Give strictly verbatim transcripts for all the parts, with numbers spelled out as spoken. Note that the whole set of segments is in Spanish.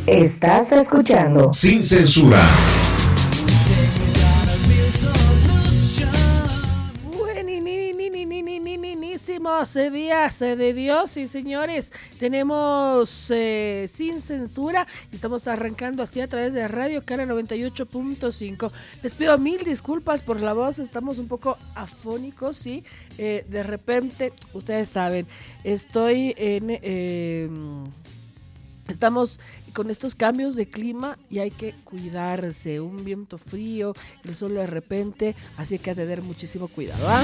Estás escuchando Sin Censura. Buenísimos días de Dios y señores, tenemos eh, Sin Censura y estamos arrancando así a través de Radio Cana noventa y ocho punto cinco. Les pido mil disculpas por la voz, estamos un poco afónicos, sí, eh, de repente, ustedes saben, estoy en... Eh, Estamos con estos cambios de clima y hay que cuidarse. Un viento frío, el sol de repente, así que hay que tener muchísimo cuidado, ¿ah?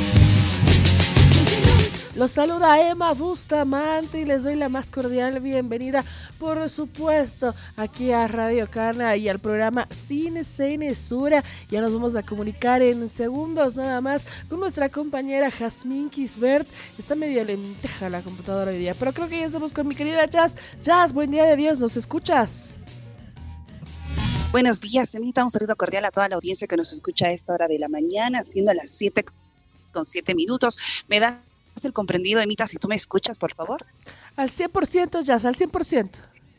Los saluda Emma Bustamante y les doy la más cordial bienvenida, por supuesto, aquí a Radio Cana y al programa Sin Censura. Ya nos vamos a comunicar en segundos nada más con nuestra compañera Jazmín Kisbert. Está medio lenteja la computadora hoy día, pero creo que ya estamos con mi querida Jazz. Jazz, buen día de Dios, ¿nos escuchas? Buenos días, Emita, un saludo cordial a toda la audiencia que nos escucha a esta hora de la mañana, siendo las siete con siete minutos. Me da el comprendido, Emita, si tú me escuchas, por favor. Al cien por ciento, Jazz, al cien por ciento.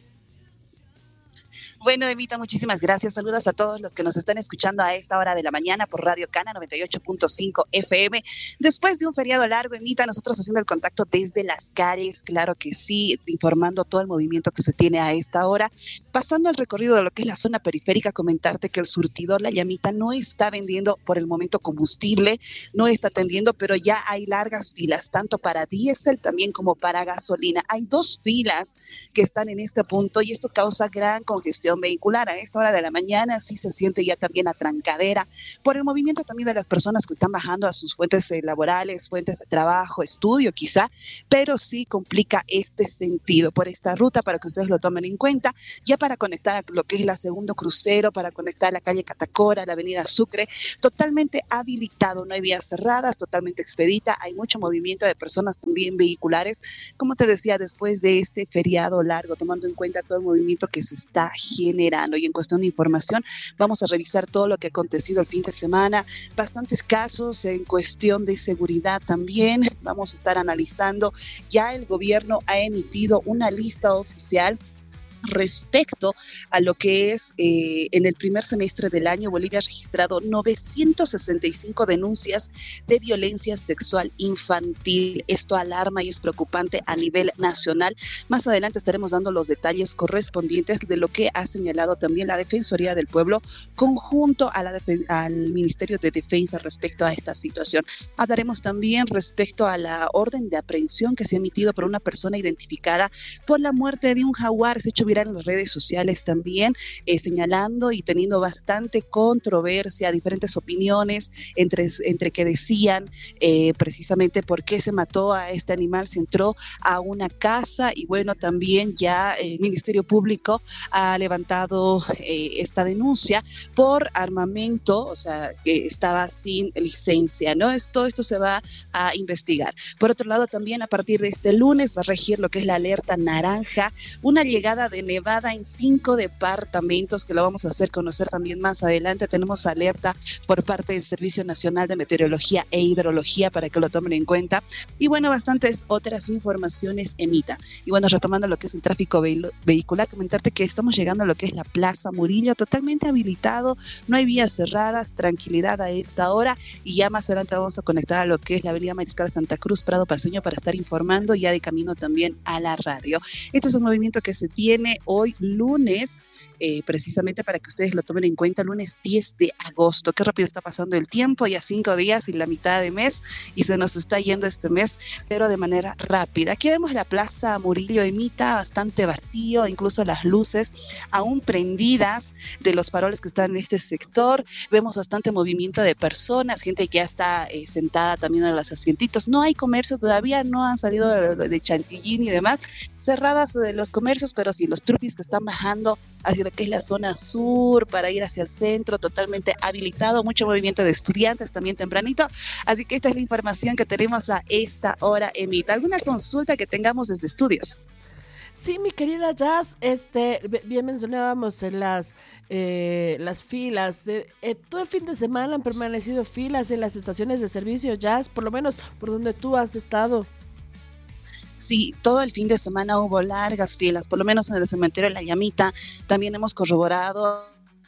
Bueno, Emita, muchísimas gracias. Saludos a todos los que nos están escuchando a esta hora de la mañana por Radio Cana noventa y ocho punto cinco F M. Después de un feriado largo, Emita, nosotros haciendo el contacto desde Las Cares, claro que sí, informando todo el movimiento que se tiene a esta hora. Pasando el recorrido de lo que es la zona periférica, comentarte que el surtidor La Llamita no está vendiendo por el momento combustible, no está atendiendo, pero ya hay largas filas, tanto para diésel también como para gasolina. Hay dos filas que están en este punto y esto causa gran congestión vehicular. A esta hora de la mañana sí se siente ya también atrancadera por el movimiento también de las personas que están bajando a sus fuentes eh, laborales, fuentes de trabajo, estudio quizá, pero sí complica este sentido por esta ruta para que ustedes lo tomen en cuenta, ya para conectar a lo que es la Segundo Crucero, para conectar a la calle Catacora, la avenida Sucre, totalmente habilitado, no hay vías cerradas, totalmente expedita, hay mucho movimiento de personas también vehiculares, como te decía, después de este feriado largo, tomando en cuenta todo el movimiento que se está generando. Y en cuestión de información, vamos a revisar todo lo que ha acontecido el fin de semana, bastantes casos en cuestión de seguridad también, vamos a estar analizando, ya el gobierno ha emitido una lista oficial respecto a lo que es eh, en el primer semestre del año. Bolivia ha registrado novecientas sesenta y cinco denuncias de violencia sexual infantil. Esto alarma y es preocupante a nivel nacional. Más adelante estaremos dando los detalles correspondientes de lo que ha señalado también la Defensoría del Pueblo conjunto a la defen- al Ministerio de Defensa respecto a esta situación. Hablaremos también respecto a la orden de aprehensión que se ha emitido por una persona identificada por la muerte de un jaguar. Se ha hecho en las redes sociales también, eh, señalando y teniendo bastante controversia, diferentes opiniones entre, entre que decían eh, precisamente por qué se mató a este animal, se entró a una casa y bueno, también ya el Ministerio Público ha levantado eh, esta denuncia por armamento, o sea, que estaba sin licencia, ¿no? Esto, esto se va a investigar. Por otro lado, también a partir de este lunes va a regir lo que es la alerta naranja, una llegada de nevada en cinco departamentos que lo vamos a hacer conocer también más adelante. Tenemos alerta por parte del Servicio Nacional de Meteorología e Hidrología para que lo tomen en cuenta. Y bueno, bastantes otras informaciones, Emita. Y bueno, retomando lo que es el tráfico ve- vehicular, comentarte que estamos llegando a lo que es la Plaza Murillo, totalmente habilitado, no hay vías cerradas, tranquilidad a esta hora. Y ya más adelante vamos a conectar a lo que es la Avenida Mariscal Santa Cruz, Prado Paceño, para estar informando ya de camino también a la radio. Este es un movimiento que se tiene hoy lunes, eh, precisamente para que ustedes lo tomen en cuenta, lunes diez de agosto. Qué rápido está pasando el tiempo, ya cinco días y la mitad de mes, y se nos está yendo este mes, pero de manera rápida. Aquí vemos la Plaza Murillo, Emita, bastante vacío, incluso las luces aún prendidas de los faroles que están en este sector. Vemos bastante movimiento de personas, gente que ya está eh, sentada también en los asientitos. No hay comercio todavía, no han salido de, de Chantillín y demás, cerradas de los comercios, pero sí los trupis que están bajando hacia lo que es la zona sur para ir hacia el centro, totalmente habilitado, mucho movimiento de estudiantes también tempranito, así que esta es la información que tenemos a esta hora, Emita. ¿Alguna consulta que tengamos desde estudios? Sí, mi querida Jazz, este, bien mencionábamos en las, eh, las filas, eh, eh, todo el fin de semana han permanecido filas en las estaciones de servicio, Jazz, por lo menos por donde tú has estado. Sí, todo el fin de semana hubo largas filas, por lo menos en el cementerio de La Llamita. También hemos corroborado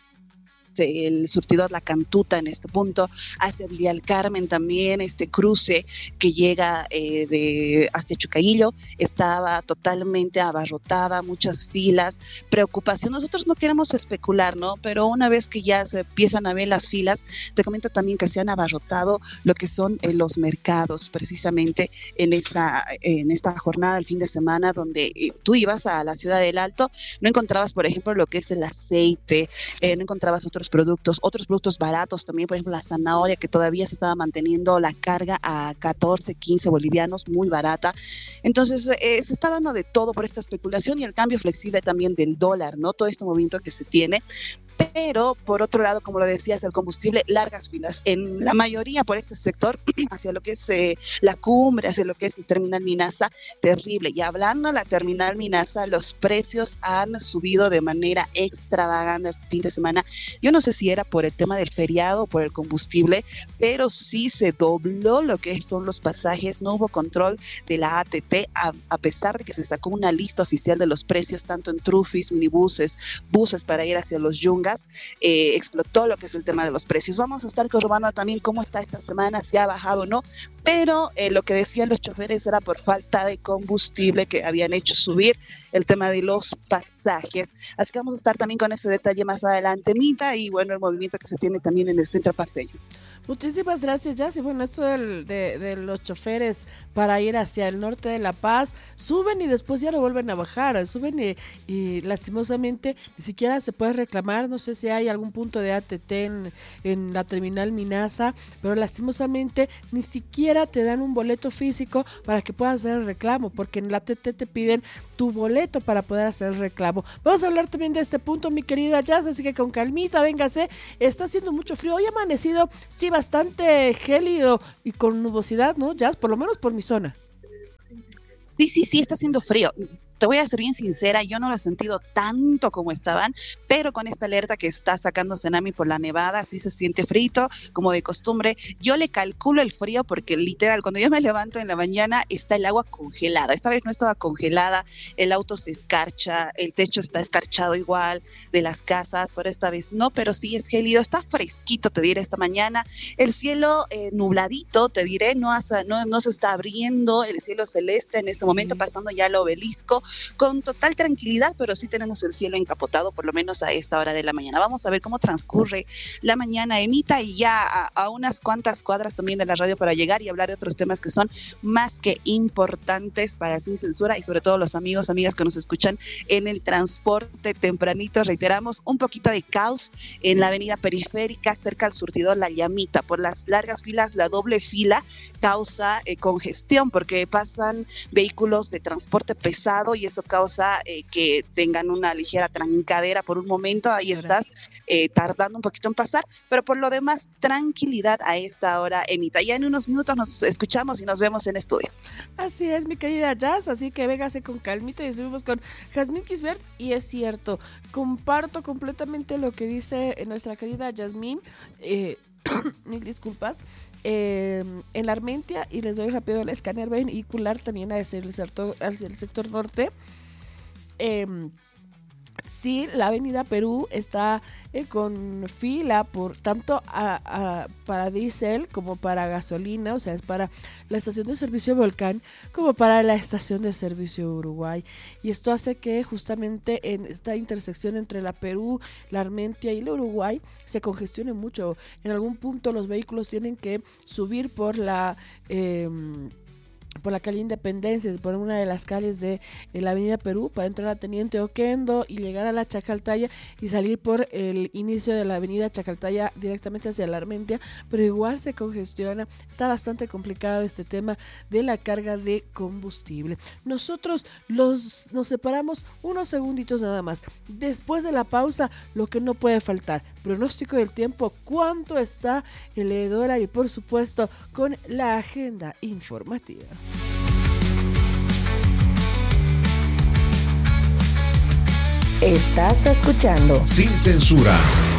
el surtidor La Cantuta en este punto, hacia Villa del Carmen también, este cruce que llega eh, de hacia Chucaillo, estaba totalmente abarrotada, muchas filas, preocupación. Nosotros no queremos especular, ¿no? Pero una vez que ya se empiezan a ver las filas, te comento también que se han abarrotado lo que son eh, los mercados, precisamente en esta, en esta jornada del fin de semana, donde eh, tú ibas a la ciudad del Alto, no encontrabas, por ejemplo, lo que es el aceite, eh, no encontrabas otros productos, otros productos baratos también, por ejemplo la zanahoria, que todavía se estaba manteniendo la carga a catorce, quince bolivianos, muy barata. Entonces eh, se está dando de todo por esta especulación y el cambio flexible también del dólar, ¿no? Todo este movimiento que se tiene. Pero, por otro lado, como lo decías, el combustible, largas filas. En la mayoría por este sector, hacia lo que es eh, la cumbre, hacia lo que es el Terminal Minaza, terrible. Y hablando de la Terminal Minaza, los precios han subido de manera extravagante el fin de semana. Yo no sé si era por el tema del feriado o por el combustible, pero sí se dobló lo que son los pasajes. No hubo control de la A T T, a, a pesar de que se sacó una lista oficial de los precios, tanto en trufis, minibuses, buses para ir hacia los Yungas. Eh, explotó lo que es el tema de los precios. Vamos a estar corroborando también cómo está esta semana, si ha bajado o no, pero eh, lo que decían los choferes era por falta de combustible que habían hecho subir el tema de los pasajes. Así que vamos a estar también con ese detalle más adelante, Mita, y bueno, el movimiento que se tiene también en el centro paseño. Muchísimas gracias, Jessy. Bueno, esto del, de, de los choferes para ir hacia el norte de La Paz, suben y después ya no vuelven a bajar, suben y, y lastimosamente ni siquiera se puede reclamar. No sé si hay algún punto de A T T en, en la terminal Minaza, pero lastimosamente ni siquiera te dan un boleto físico para que puedas hacer el reclamo, porque en la A T T te piden tu boleto para poder hacer el reclamo. Vamos a hablar también de este punto, mi querida Jazz, así que con calmita, véngase. Está haciendo mucho frío, hoy ha amanecido, sí, bastante gélido y con nubosidad, ¿no, Jazz? Por lo menos por mi zona. Sí, sí, sí, está haciendo frío. Te voy a ser bien sincera, yo no lo he sentido tanto como estaban, pero con esta alerta que está sacando Senami por la nevada, sí se siente frito, como de costumbre. Yo le calculo el frío porque literal, cuando yo me levanto en la mañana está el agua congelada. Esta vez no estaba congelada, el auto se escarcha, el techo está escarchado igual de las casas, pero esta vez no, pero sí es gélido, está fresquito, te diré, esta mañana. El cielo eh, nubladito, te diré, no, has, no, no se está abriendo el cielo celeste en este momento, pasando ya el obelisco, con total tranquilidad, pero sí tenemos el cielo encapotado, por lo menos a esta hora de la mañana. Vamos a ver cómo transcurre la mañana, Emita, y ya a, a unas cuantas cuadras también de la radio para llegar y hablar de otros temas que son más que importantes para Sin Censura y sobre todo los amigos, amigas que nos escuchan en el transporte tempranito. Reiteramos, un poquito de caos en la avenida periférica cerca al surtidor La Llamita. Por las largas filas, la doble fila causa eh, congestión porque pasan vehículos de transporte pesado y esto causa eh, que tengan una ligera trancadera por un momento. Ahí estás eh, tardando un poquito en pasar, pero por lo demás, tranquilidad a esta hora, Emita. Ya en unos minutos nos escuchamos y nos vemos en estudio. Así es, mi querida Jazz, así que véngase con calmita y estuvimos con Jazmín Kisbert, y es cierto, comparto completamente lo que dice nuestra querida Jazmín, eh, mil disculpas. Eh, en la Armentia, y les doy rápido el escáner vehicular también hacia el sector, hacia el sector norte. Eh, sí, la avenida Perú está eh, con fila por tanto a, a, para diésel como para gasolina, o sea, es para la estación de servicio Volcán como para la estación de servicio Uruguay, y esto hace que justamente en esta intersección entre la Perú, la Armentia y la Uruguay se congestione mucho. En algún punto los vehículos tienen que subir por la eh, por la calle Independencia, por una de las calles de, de la avenida Perú, para entrar a Teniente Oquendo y llegar a la Chacaltaya y salir por el inicio de la avenida Chacaltaya directamente hacia la Armentia, pero igual se congestiona. Está bastante complicado este tema de la carga de combustible. Nosotros los, nos separamos unos segunditos nada más. Después de la pausa, lo que no puede faltar, pronóstico del tiempo, cuánto está el dólar y por supuesto con la agenda informativa. Estás escuchando Sin Censura